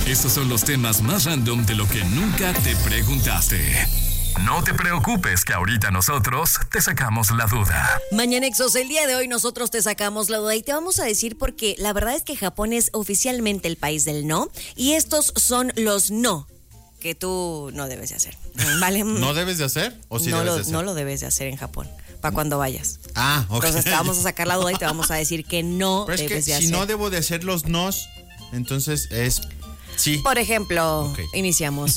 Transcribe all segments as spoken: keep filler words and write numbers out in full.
Estos son los temas más random de lo que nunca te preguntaste. No te preocupes, que ahorita nosotros te sacamos la duda. Mañanexos, el día de hoy nosotros te sacamos la duda y te vamos a decir porque la verdad es que Japón es oficialmente el país del no y estos son los no que tú no debes de hacer. ¿Vale? ¿No debes de hacer? ¿O sí no debes lo, de hacer? No lo debes de hacer en Japón, para cuando vayas. Ah, ok. Entonces te vamos a sacar la duda y te vamos a decir que no Pero es debes que de si hacer. no debo de hacer los nos, entonces es sí. Por ejemplo, Okay. iniciamos.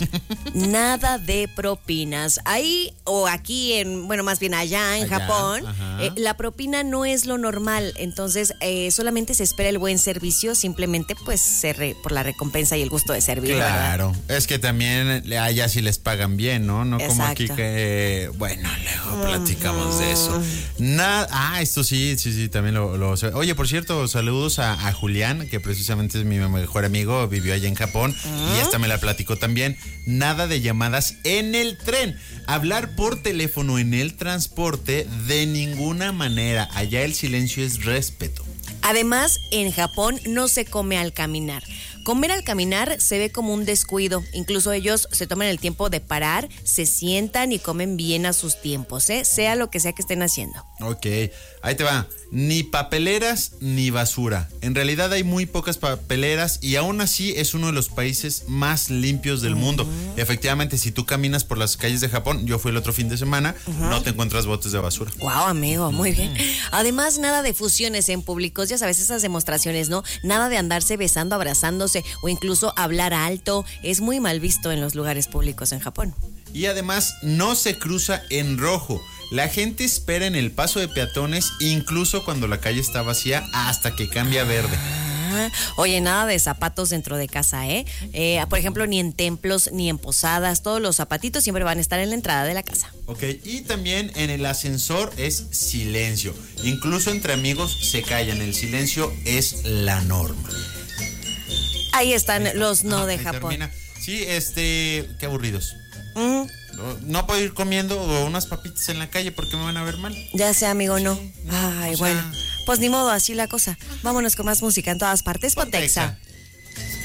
Nada de propinas. Ahí o aquí, en bueno, más bien allá en Allá, Japón, ajá. eh, la propina no es lo normal. Entonces, eh, solamente se espera el buen servicio, simplemente pues se re, por la recompensa y el gusto de servir. Claro, ¿verdad? es que también allá sí les pagan bien, ¿no? No como aquí Exacto. que, bueno, luego platicamos de eso. Nada, ah, esto sí, sí, sí, también lo, lo sé. Oye, por cierto, saludos a, a Julián, que precisamente es mi mejor amigo, vivió allá en Japón y esta me la platicó también. Nada de llamadas en el tren. Hablar por teléfono en el transporte de ninguna manera. Allá el silencio es respeto. Además, en Japón no se come al caminar. Comer al caminar se ve como un descuido. Incluso ellos se toman el tiempo de parar, se sientan y comen bien a sus tiempos, ¿eh? Sea lo que sea que estén haciendo. Ok, ahí te va. Ni papeleras ni basura. En realidad hay muy pocas papeleras y aún así es uno de los países más limpios del uh-huh. mundo. Efectivamente, si tú caminas por las calles de Japón, yo fui el otro fin de semana, uh-huh. no te encuentras botes de basura. Wow, amigo, muy bien. Además, nada de fusiones en públicos, ya sabes, esas demostraciones, ¿no? Nada de andarse besando, abrazándose o incluso hablar alto. Es muy mal visto en los lugares públicos en Japón. Y además, no se cruza en rojo. La gente espera en el paso de peatones, incluso cuando la calle está vacía, hasta que cambia a verde. Ah, oye, nada de zapatos dentro de casa, ¿eh? ¿eh? Por ejemplo, ni en templos, ni en posadas. Todos los zapatitos siempre van a estar en la entrada de la casa. Ok, y también en el ascensor es silencio. Incluso entre amigos se callan. El silencio es la norma. Ahí están los no ah, de Japón. Termina. Sí, este, qué aburridos. Mm. No, no puedo ir comiendo unas papitas en la calle porque me van a ver mal. Ya sé, amigo, no. Sí, no Ay, o bueno. Sea... Pues ni modo, así la cosa. Vámonos con más música en todas partes. Pontexa.